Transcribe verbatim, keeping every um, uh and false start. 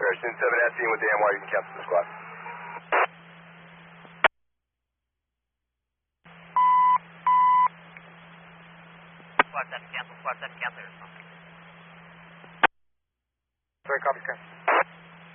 Harrison seven at scene with the M Y, you can cancel the squad. Squad seven cancel, squad seven cancel. Sorry, copy, cancel.